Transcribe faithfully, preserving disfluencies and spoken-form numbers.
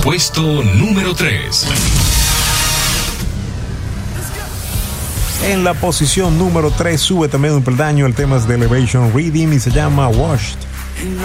puesto número tres. En la posición número tres sube también un peldaño. El tema es de Elevation Reading y se llama Washed.